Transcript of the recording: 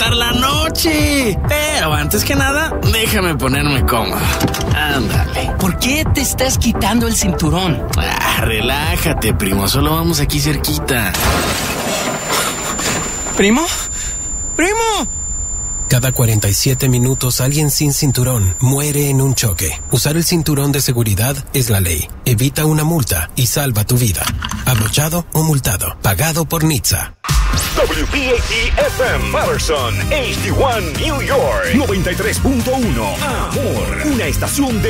disfrutar la noche. Pero antes que nada, déjame ponerme cómodo. Ándale. ¿Por qué te estás quitando el cinturón? Relájate, primo. Solo vamos aquí cerquita. ¿Primo? ¡Primo! Cada 47 minutos alguien sin cinturón muere en un choque. Usar el cinturón de seguridad es la ley. Evita una multa y salva tu vida. Abrochado o multado. Pagado por NHTSA. WPAT-FM Patterson, HD1 New York 93.1. Amor, una estación de